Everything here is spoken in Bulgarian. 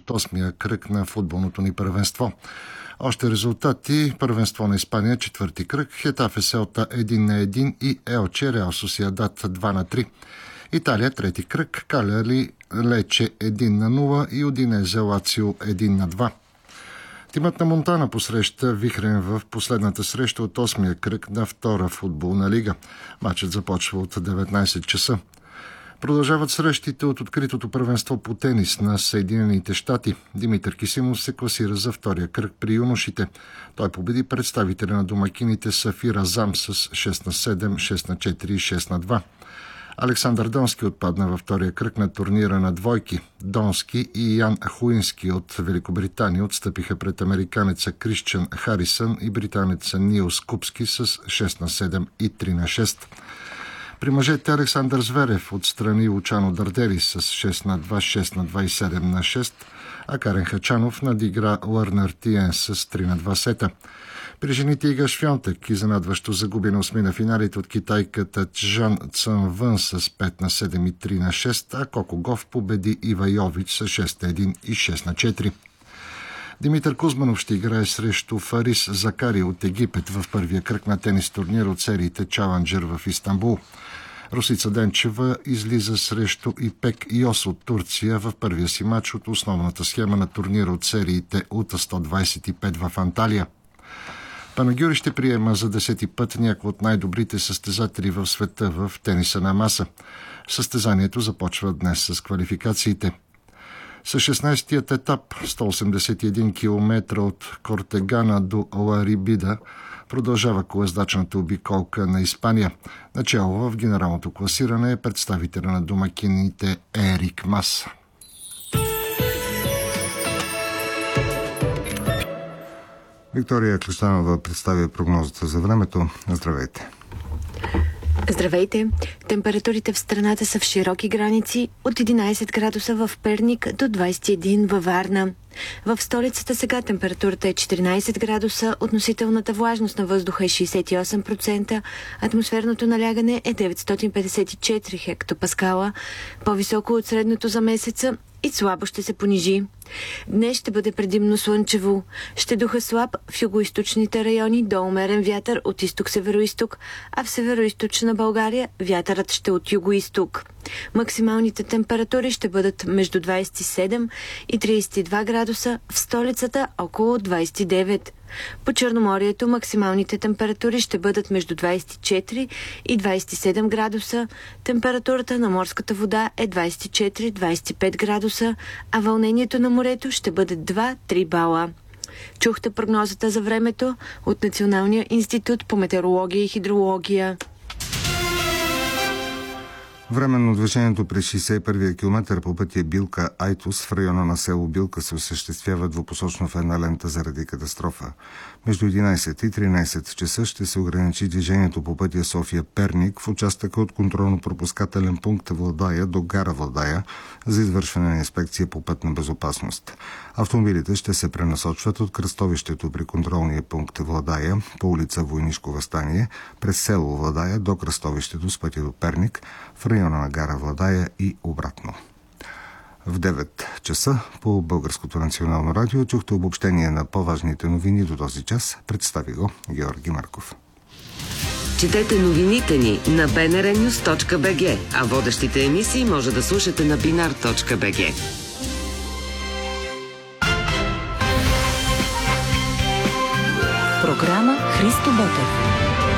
от 8-я кръг на футболното ни първенство. Още резултати: първенство на Испания, 4-ти кръг, Хетафе Селта 1-1 и Елче Реал Сосиедад 2-3. Италия, 3-ти кръг, Каляри Лече 1-0 и Удинезе Лацио 1-2. Тимът на Монтана посреща Вихрен в последната среща от 8-я кръг на втора футболна лига. Матчът започва от 19 часа. Продължават срещите от откритото първенство по тенис на Съединените щати. Димитър Кисимов се класира за втория кръг при юношите. Той победи представителя на домакините Сафир Азам с 6-7, 6-4 и 6-2. Александър Донски отпадна във втория кръг на турнира на двойки. Донски и Ян Хуински от Великобритания отстъпиха пред американеца Крисчан Харисън и британеца Нилс Купски с 6-7 и 3-6. При мъжете Александър Зверев отстрани Лучано Дардери с 6-2, 6-2 и 7-6, а Карен Хачанов надигра Лърнер Тиен с 3-2 сета. При жените Ига Швьонтек изненадващо загуби на осмина финалите от китайката Чжан Цънвън с 5-7 и 3-6, а Коко Гов победи Ива Йович с 6-1 и 6-4. Димитър Кузманов ще играе срещу Фарис Закари от Египет в първия кръг на тенис турнир от сериите Чаленджер в Истанбул. Русица Денчева излиза срещу Ипек Йос от Турция в първия си матч от основната схема на турнира от сериите УТА 125 в Анталия. Панагюри ще приема за 10-ти път някои от най-добрите състезатели в света в тениса на маса. Състезанието започва днес с квалификациите. С 16-тият етап, 181 км от Кортегана до Ларибида, продължава колездачната обиколка на Испания. Начало в генералното класиране е представителя на домакините Ерик Мас. Виктория Клещанова представя прогнозата за времето. Здравейте! Здравейте! Температурите в страната са в широки граници от 11 градуса в Перник до 21 във Варна. В столицата сега температурата е 14 градуса, относителната влажност на въздуха е 68%, атмосферното налягане е 954 хектопаскала, по-високо от средното за месеца и слабо ще се понижи. Днес ще бъде предимно слънчево. Ще духа слаб в югоизточните райони до умерен вятър от изток-североизток, а в североизточна България вятърът ще от югоизток. Максималните температури ще бъдат между 27 и 32 градуса, в столицата около 29. По Черноморието максималните температури ще бъдат между 24 и 27 градуса, температурата на морската вода е 24-25 градуса, а вълнението на морето ще бъде 2-3 бала. Чухте прогнозата за времето от Националния институт по метеорология и хидрология. Временно движението през 61-я километър по пътя Билка-Айтос в района на село Билка се осъществява двупосочно в една лента заради катастрофа. Между 11 и 13 часа ще се ограничи движението по пътя София-Перник в участъка от контролно-пропускателен пункт Владая до гара Владая за извършване на инспекция по пътна безопасност. Автомобилите ще се пренасочват от кръстовището при контролния пункт Владая по улица Войнишко въстание през село Владая до кръстовището с пътя до Перник в района на гара Владая и обратно. В 9 часа по Българското национално радио чухте обобщение на по-важните новини до този час. Представи го Георги Марков. Четете новините ни на bnrnews.bg, а водещите емисии може да слушате на binar.bg. Програма Христо Ботев.